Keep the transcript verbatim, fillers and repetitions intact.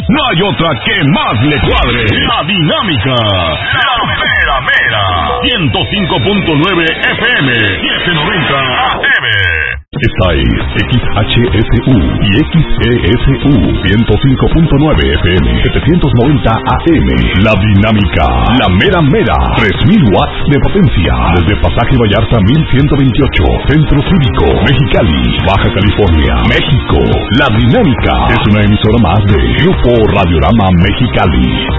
no hay otra que más le cuadre. La Dinámica, la mera mera. ciento cinco punto nueve F M, setecientos noventa A M. Esta es X H S U y X E S U ciento cinco punto nueve F M, setecientos noventa A M. La Dinámica, la mera mera. tres mil watts de potencia. Desde Pasaje Vallarta mil ciento veintiocho, Centro Cívico, Mexicali, Baja California, México. La Dinámica es una emisora más de Grupo Radiorama Mexicali.